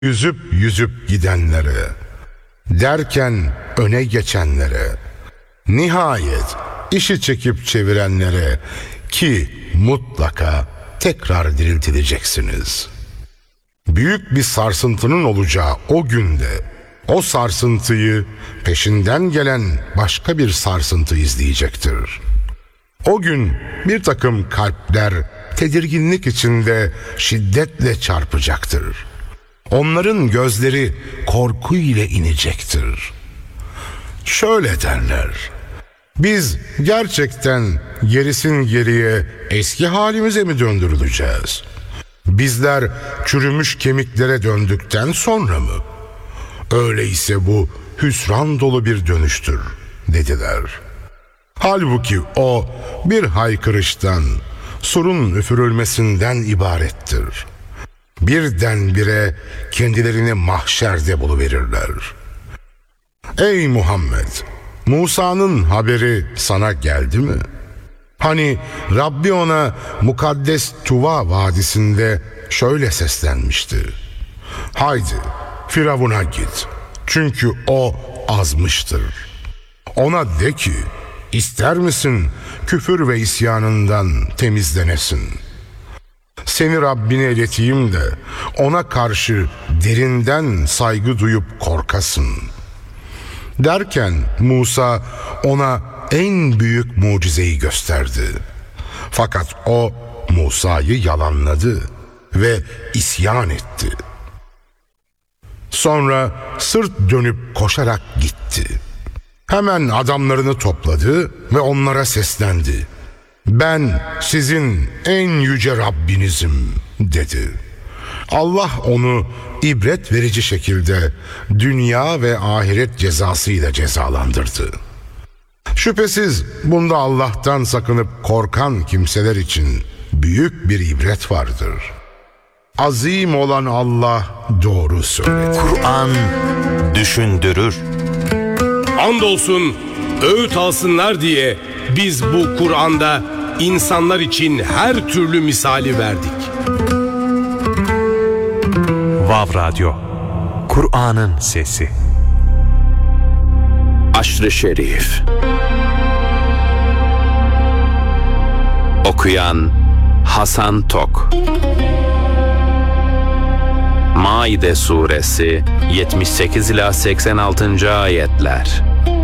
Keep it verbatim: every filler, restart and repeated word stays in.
Yüzüp yüzüp gidenlere, derken öne geçenlere, nihayet işi çekip çevirenlere ki mutlaka tekrar diriltileceksiniz. Büyük bir sarsıntının olacağı o günde o sarsıntıyı peşinden gelen başka bir sarsıntı izleyecektir. O gün bir takım kalpler tedirginlik içinde şiddetle çarpacaktır. Onların gözleri korku ile inecektir. Şöyle derler: biz gerçekten gerisin geriye eski halimize mi döndürüleceğiz? Bizler çürümüş kemiklere döndükten sonra mı? Öyleyse bu hüsran dolu bir dönüştür dediler. Halbuki o bir haykırıştan, surun üfürülmesinden ibarettir. Birdenbire kendilerini mahşerde buluverirler. Ey Muhammed! Musa'nın haberi sana geldi mi? Hani Rabbi ona mukaddes Tuva vadisinde şöyle seslenmişti: haydi Firavun'a git, çünkü o azmıştır. Ona de ki, ister misin küfür ve isyanından temizlenesin? Seni Rabbine ileteyim de ona karşı derinden saygı duyup korkasın. Derken Musa ona en büyük mucizeyi gösterdi. Fakat o Musa'yı yalanladı ve isyan etti. Sonra sırt dönüp koşarak gitti. Hemen adamlarını topladı ve onlara seslendi. Ben sizin en yüce Rabbinizim dedi. Allah onu ibret verici şekilde dünya ve ahiret cezasıyla cezalandırdı. Şüphesiz bunda Allah'tan sakınıp korkan kimseler için büyük bir ibret vardır. Azim olan Allah doğru söyledi. Kur'an düşündürür. Andolsun öğüt alsınlar diye biz bu Kur'an'da insanlar için her türlü misali verdik. Vav Radyo, Kur'an'ın sesi. Aşr-ı Şerif. Okuyan Hasan Tok. Maide Suresi yetmiş sekiz ila seksen altıncı ayetler.